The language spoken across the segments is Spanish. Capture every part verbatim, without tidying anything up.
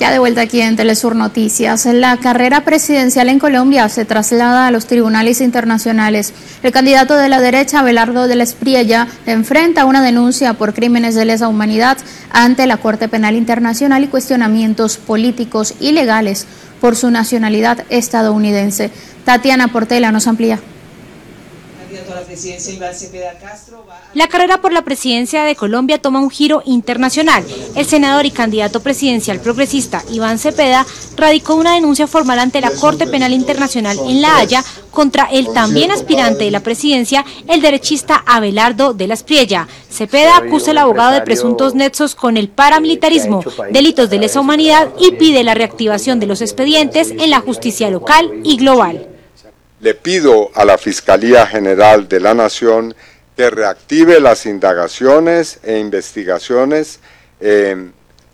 Ya de vuelta aquí en Telesur Noticias, la carrera presidencial en Colombia se traslada a los tribunales internacionales. El candidato de la derecha, Abelardo del Espriella, enfrenta una denuncia por crímenes de lesa humanidad ante la Corte Penal Internacional y cuestionamientos políticos y legales por su nacionalidad estadounidense. Tatiana Portela nos amplía. La carrera por la presidencia de Colombia toma un giro internacional. El senador y candidato presidencial progresista Iván Cepeda radicó una denuncia formal ante la Corte Penal Internacional en La Haya contra el también aspirante de la presidencia, el derechista Abelardo del Espriella. Cepeda acusa al abogado de presuntos nexos con el paramilitarismo, delitos de lesa humanidad y pide la reactivación de los expedientes en la justicia local y global. Le pido a la Fiscalía General de la Nación que reactive las indagaciones e investigaciones eh,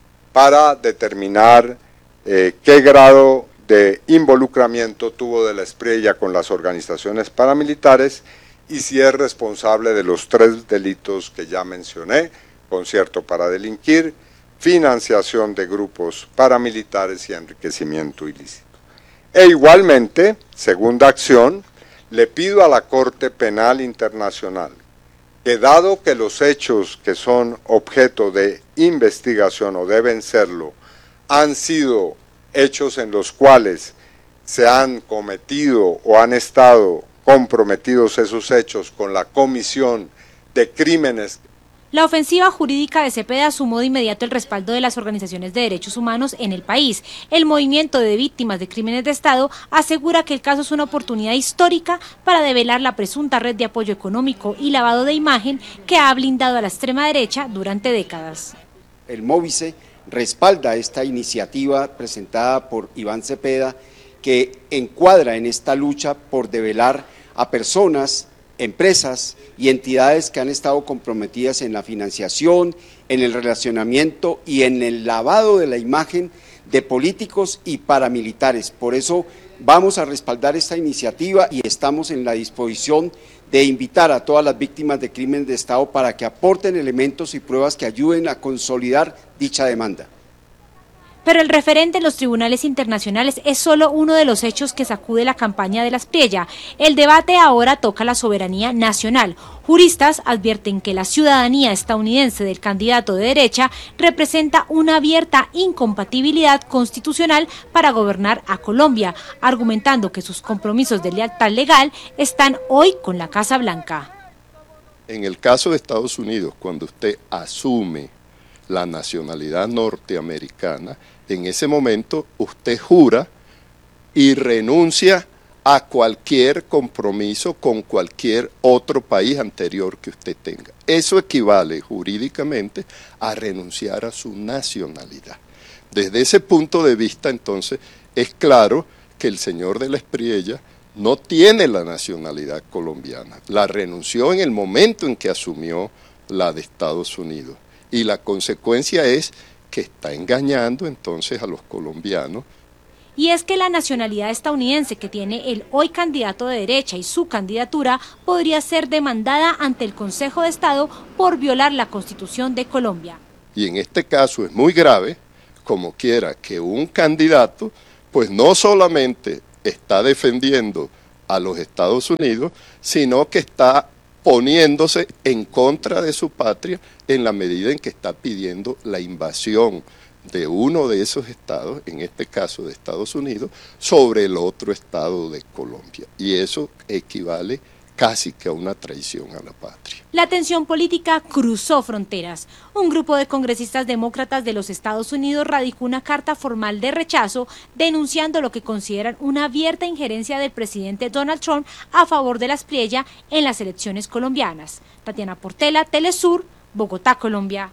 para determinar eh, qué grado de involucramiento tuvo del Espriella con las organizaciones paramilitares y si es responsable de los tres delitos que ya mencioné: concierto para delinquir, financiación de grupos paramilitares y enriquecimiento ilícito. E igualmente, segunda acción, le pido a la Corte Penal Internacional que, dado que los hechos que son objeto de investigación o deben serlo, han sido hechos en los cuales se han cometido o han estado comprometidos esos hechos con la comisión de crímenes. La ofensiva jurídica de Cepeda sumó de inmediato el respaldo de las organizaciones de derechos humanos en el país. El movimiento de víctimas de crímenes de Estado asegura que el caso es una oportunidad histórica para develar la presunta red de apoyo económico y lavado de imagen que ha blindado a la extrema derecha durante décadas. El Móvice respalda esta iniciativa presentada por Iván Cepeda, que encuadra en esta lucha por develar a personas, empresas y entidades que han estado comprometidas en la financiación, en el relacionamiento y en el lavado de la imagen de políticos y paramilitares. Por eso vamos a respaldar esta iniciativa y estamos en la disposición de invitar a todas las víctimas de crímenes de Estado para que aporten elementos y pruebas que ayuden a consolidar dicha demanda. Pero el referente en los tribunales internacionales es solo uno de los hechos que sacude la campaña de la Espriella. El debate ahora toca la soberanía nacional. Juristas advierten que la ciudadanía estadounidense del candidato de derecha representa una abierta incompatibilidad constitucional para gobernar a Colombia, argumentando que sus compromisos de lealtad legal están hoy con la Casa Blanca. En el caso de Estados Unidos, cuando usted asume la nacionalidad norteamericana, en ese momento usted jura y renuncia a cualquier compromiso con cualquier otro país anterior que usted tenga. Eso equivale jurídicamente a renunciar a su nacionalidad. Desde ese punto de vista, entonces, es claro que el señor de la Espriella no tiene la nacionalidad colombiana. La renunció en el momento en que asumió la de Estados Unidos. Y la consecuencia es que está engañando entonces a los colombianos. Y es que la nacionalidad estadounidense que tiene el hoy candidato de derecha y su candidatura podría ser demandada ante el Consejo de Estado por violar la Constitución de Colombia. Y en este caso es muy grave, como quiera, que un candidato pues no solamente está defendiendo a los Estados Unidos, sino que está poniéndose en contra de su patria en la medida en que está pidiendo la invasión de uno de esos estados, en este caso de Estados Unidos, sobre el otro estado de Colombia. Y eso equivale casi que a una traición a la patria. La tensión política cruzó fronteras. Un grupo de congresistas demócratas de los Estados Unidos radicó una carta formal de rechazo denunciando lo que consideran una abierta injerencia del presidente Donald Trump a favor de la Espriella en las elecciones colombianas. Tatiana Portela, Telesur, Bogotá, Colombia.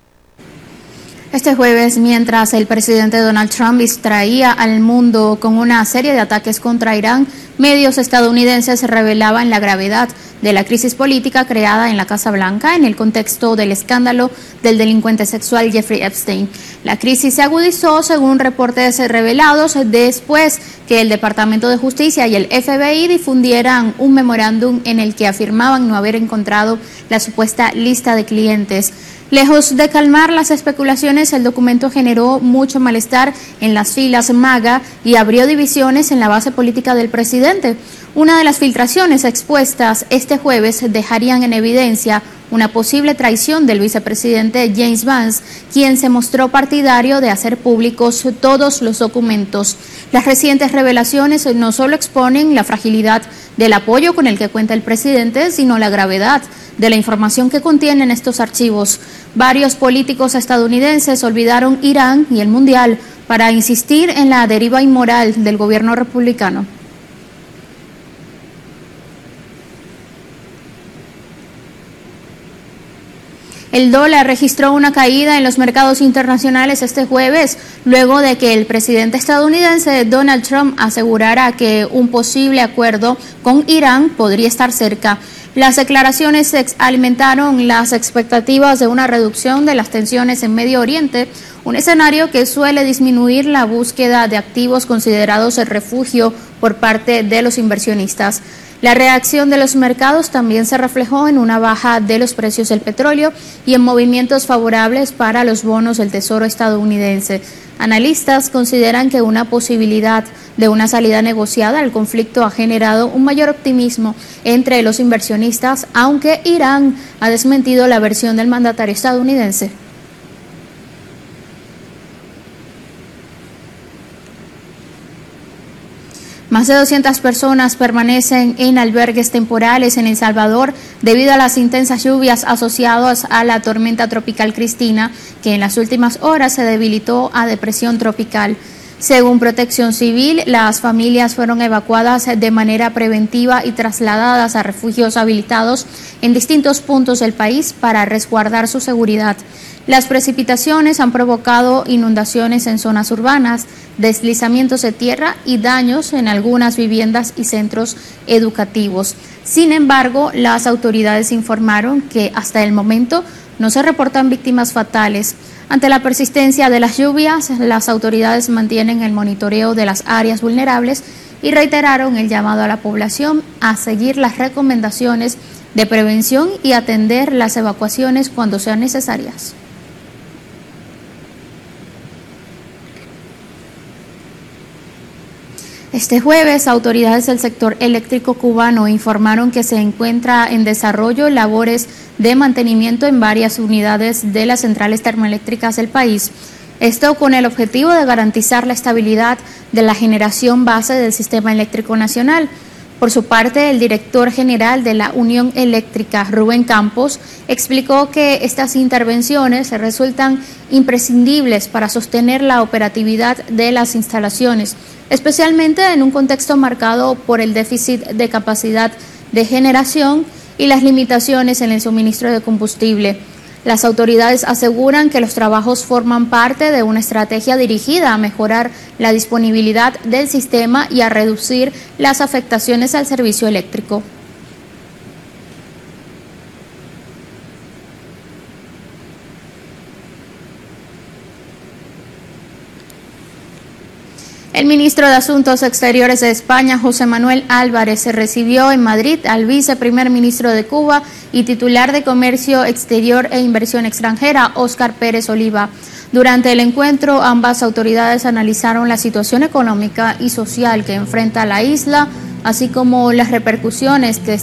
Este jueves, mientras el presidente Donald Trump distraía al mundo con una serie de ataques contra Irán, medios estadounidenses revelaban la gravedad de la crisis política creada en la Casa Blanca en el contexto del escándalo del delincuente sexual Jeffrey Epstein. La crisis se agudizó según reportes revelados después que el Departamento de Justicia y el F B I difundieran un memorándum en el que afirmaban no haber encontrado la supuesta lista de clientes Lejos de calmar las especulaciones, el documento generó mucho malestar en las filas MAGA y abrió divisiones en la base política del presidente. Una de las filtraciones expuestas este jueves dejarían en evidencia una posible traición del vicepresidente James Vance, quien se mostró partidario de hacer públicos todos los documentos. Las recientes revelaciones no solo exponen la fragilidad del apoyo con el que cuenta el presidente, sino la gravedad de la información que contienen estos archivos. Varios políticos estadounidenses olvidaron Irán y el Mundial para insistir en la deriva inmoral del gobierno republicano. El dólar registró una caída en los mercados internacionales este jueves, luego de que el presidente estadounidense Donald Trump asegurara que un posible acuerdo con Irán podría estar cerca. Las declaraciones alimentaron las expectativas de una reducción de las tensiones en Medio Oriente, un escenario que suele disminuir la búsqueda de activos considerados el refugio por parte de los inversionistas. La reacción de los mercados también se reflejó en una baja de los precios del petróleo y en movimientos favorables para los bonos del Tesoro estadounidense. Analistas consideran que una posibilidad de una salida negociada al conflicto ha generado un mayor optimismo entre los inversionistas, aunque Irán ha desmentido la versión del mandatario estadounidense. Más de doscientas personas permanecen en albergues temporales en El Salvador debido a las intensas lluvias asociadas a la tormenta tropical Cristina, que en las últimas horas se debilitó a depresión tropical. Según Protección Civil, las familias fueron evacuadas de manera preventiva y trasladadas a refugios habilitados en distintos puntos del país para resguardar su seguridad. Las precipitaciones han provocado inundaciones en zonas urbanas, deslizamientos de tierra y daños en algunas viviendas y centros educativos. Sin embargo, las autoridades informaron que hasta el momento no se reportan víctimas fatales. Ante la persistencia de las lluvias, las autoridades mantienen el monitoreo de las áreas vulnerables y reiteraron el llamado a la población a seguir las recomendaciones de prevención y atender las evacuaciones cuando sean necesarias. Este jueves, autoridades del sector eléctrico cubano informaron que se encuentra en desarrollo labores de mantenimiento en varias unidades de las centrales termoeléctricas del país. Esto con el objetivo de garantizar la estabilidad de la generación base del sistema eléctrico nacional. Por su parte, el director general de la Unión Eléctrica, Rubén Campos, explicó que estas intervenciones resultan imprescindibles para sostener la operatividad de las instalaciones, especialmente en un contexto marcado por el déficit de capacidad de generación y las limitaciones en el suministro de combustible. Las autoridades aseguran que los trabajos forman parte de una estrategia dirigida a mejorar la disponibilidad del sistema y a reducir las afectaciones al servicio eléctrico. El ministro de Asuntos Exteriores de España, José Manuel Álvarez, se recibió en Madrid al viceprimer ministro de Cuba y titular de Comercio Exterior e Inversión Extranjera, Óscar Pérez Oliva. Durante el encuentro, ambas autoridades analizaron la situación económica y social que enfrenta la isla, así como las repercusiones que